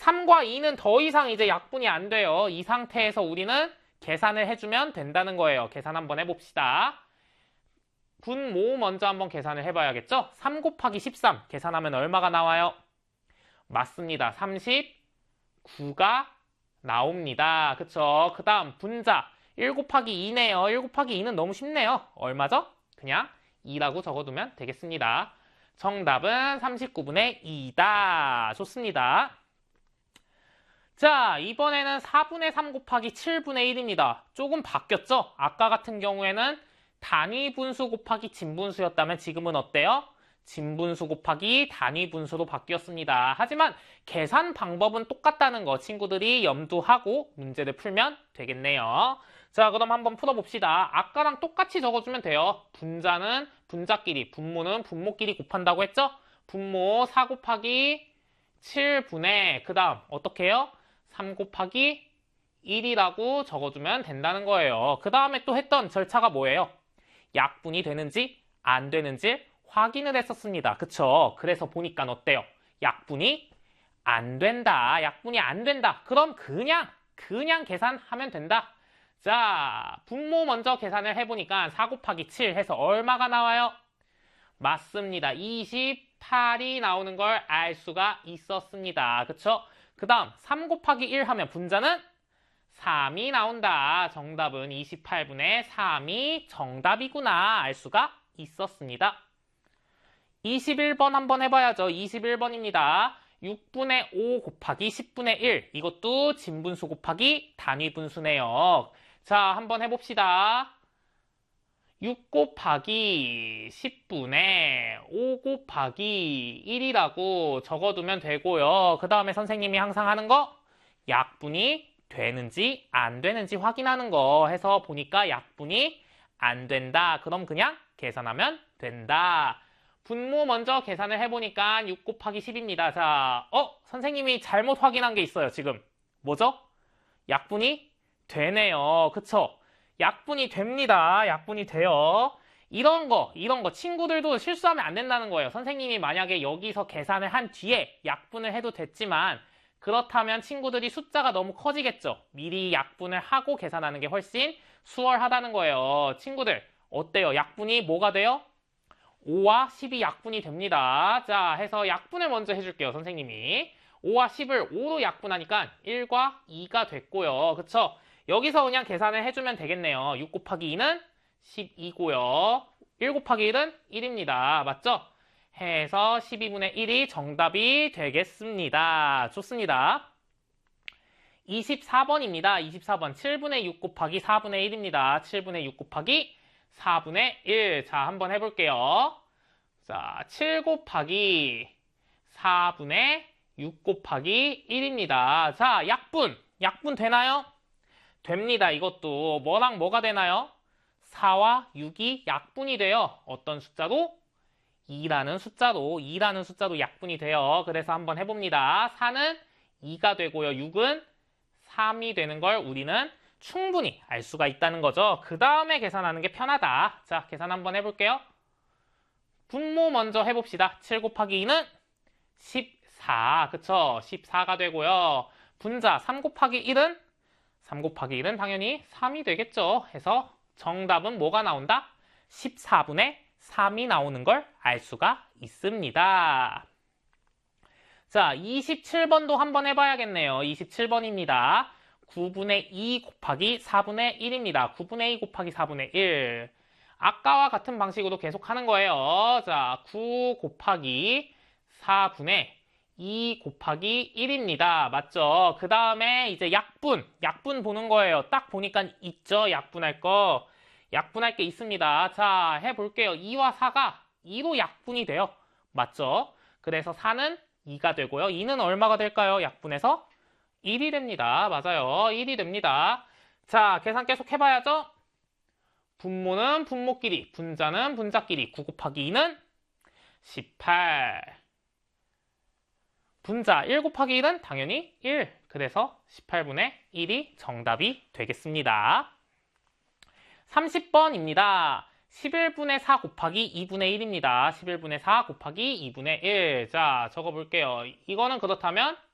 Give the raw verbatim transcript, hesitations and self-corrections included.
삼과 이는 더 이상 이제 약분이 안 돼요. 이 상태에서 우리는 계산을 해주면 된다는 거예요. 계산 한번 해봅시다. 분모 먼저 한번 계산을 해봐야겠죠? 삼 곱하기 십삼 계산하면 얼마가 나와요? 맞습니다. 삼십구가 나옵니다. 그쵸? 그 다음 분자 일 곱하기 이네요. 일 곱하기 이는 너무 쉽네요. 얼마죠? 그냥 이라고 적어두면 되겠습니다. 정답은 삼십구분의 이다. 좋습니다. 자, 이번에는 사분의 삼 곱하기 칠분의 일입니다. 조금 바뀌었죠? 아까 같은 경우에는 단위 분수 곱하기 진분수였다면 지금은 어때요? 진분수 곱하기 단위 분수로 바뀌었습니다. 하지만 계산 방법은 똑같다는 거 친구들이 염두하고 문제를 풀면 되겠네요. 자, 그럼 한번 풀어봅시다. 아까랑 똑같이 적어주면 돼요. 분자는 분자끼리, 분모는 분모끼리 곱한다고 했죠? 분모 사 곱하기 칠분의 그 다음 어떻게 해요? 삼 곱하기 일이라고 적어주면 된다는 거예요. 그 다음에 또 했던 절차가 뭐예요? 약분이 되는지 안 되는지 확인을 했었습니다. 그쵸? 그래서 보니까 어때요? 약분이 안 된다. 약분이 안 된다. 그럼 그냥 그냥 계산하면 된다. 자, 분모 먼저 계산을 해보니까 사 곱하기 칠 해서 얼마가 나와요? 맞습니다. 이십팔이 나오는 걸 알 수가 있었습니다. 그쵸? 그 다음 삼 곱하기 일 하면 분자는 삼이 나온다. 정답은 이십팔분의 삼이 정답이구나 알 수가 있었습니다. 이십일번 한번 해봐야죠. 이십일번입니다. 육분의 오 곱하기 십분의 일 이것도 진분수 곱하기 단위분수네요. 자, 한번 해봅시다. 육 곱하기 십분의 오 곱하기 일이라고 적어두면 되고요. 그 다음에 선생님이 항상 하는 거 약분이 되는지 안 되는지 확인하는 거 해서 보니까 약분이 안 된다. 그럼 그냥 계산하면 된다. 분모 먼저 계산을 해보니까 육 곱하기 십입니다. 자, 어? 선생님이 잘못 확인한 게 있어요, 지금. 뭐죠? 약분이 되네요. 그쵸? 약분이 됩니다. 약분이 돼요. 이런 거, 이런 거 친구들도 실수하면 안 된다는 거예요. 선생님이 만약에 여기서 계산을 한 뒤에 약분을 해도 됐지만 그렇다면 친구들이 숫자가 너무 커지겠죠. 미리 약분을 하고 계산하는 게 훨씬 수월하다는 거예요. 친구들 어때요? 약분이 뭐가 돼요? 오와 십이 약분이 됩니다. 자, 해서 약분을 먼저 해줄게요. 선생님이. 오와 십을 오로 약분하니까 일과 이가 됐고요. 그쵸? 여기서 그냥 계산을 해주면 되겠네요. 육 곱하기 이는 십이고요. 일 곱하기 일은 일입니다. 맞죠? 해서 십이분의 일이 정답이 되겠습니다. 좋습니다. 이십사번입니다. 이십사번 칠분의 육 곱하기 사분의 일입니다. 칠분의 육 곱하기 사분의 일. 자, 한번 해볼게요. 자, 칠 곱하기 사분의 육 곱하기 일입니다. 자, 약분. 약분 되나요? 됩니다. 이것도 뭐랑 뭐가 되나요? 사와 육이 약분이 돼요. 어떤 숫자로? 이라는 숫자로, 이라는 숫자로 약분이 돼요. 그래서 한번 해봅니다. 사는 이가 되고요. 육은 삼이 되는 걸 우리는 충분히 알 수가 있다는 거죠. 그 다음에 계산하는 게 편하다. 자, 계산 한번 해볼게요. 분모 먼저 해봅시다. 칠 곱하기 이는 십사. 그쵸? 십사가 되고요. 분자 삼 곱하기 일은 삼 곱하기 일은 당연히 삼이 되겠죠. 해서 정답은 뭐가 나온다? 십사분의 삼이 나오는 걸 알 수가 있습니다. 자, 이십칠번도 한번 해봐야겠네요. 이십칠번입니다. 구분의 이 곱하기 사분의 일입니다. 구분의 이 곱하기 사분의 일. 아까와 같은 방식으로 계속 하는 거예요. 자, 구 곱하기 사분의 이 곱하기 일입니다. 맞죠? 그 다음에 이제 약분, 약분 보는 거예요. 딱 보니까 있죠? 약분할 거. 약분할 게 있습니다. 자, 해볼게요. 이와 사가 이로 약분이 돼요. 맞죠? 그래서 사는 이가 되고요. 이는 얼마가 될까요? 약분해서 일이 됩니다. 맞아요. 일이 됩니다. 자, 계산 계속 해봐야죠? 분모는 분모끼리, 분자는 분자끼리. 구 곱하기 이는 십팔. 분자 일 곱하기 일은 당연히 일. 그래서 십팔분의 일이 정답이 되겠습니다. 삼십번입니다. 십일분의 사 곱하기 이분의 일입니다. 십일분의 사 곱하기 이분의 일. 자, 적어볼게요. 이거는 그렇다면